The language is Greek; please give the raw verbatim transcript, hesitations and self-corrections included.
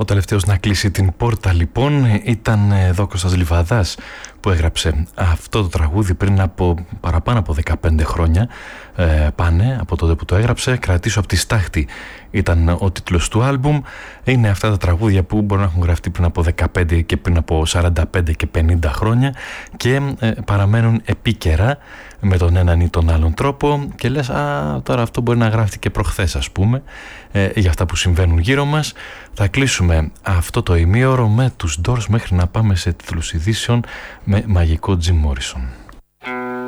τελευταίος να κλείσει την πόρτα λοιπόν ήταν εδώ Κώστας Λιβαδάς, που έγραψε αυτό το τραγούδι πριν από παραπάνω από δεκαπέντε χρόνια. ε, πάνε από τότε που το έγραψε. Κρατήσω από τη στάχτη ήταν ο τίτλος του άλμπουμ. Είναι αυτά τα τραγούδια που μπορεί να έχουν γραφτεί πριν από δεκαπέντε και πριν από σαράντα πέντε και πενήντα χρόνια και ε, παραμένουν επίκαιρα με τον έναν ή τον άλλον τρόπο και λες, α, τώρα αυτό μπορεί να γράφτηκε προχθές, ας πούμε, ε, για αυτά που συμβαίνουν γύρω μας. Θα κλείσουμε αυτό το ημίωρο με τους Doors μέχρι να πάμε σε τίτλους ειδήσεων με μαγικό Jim Morrison.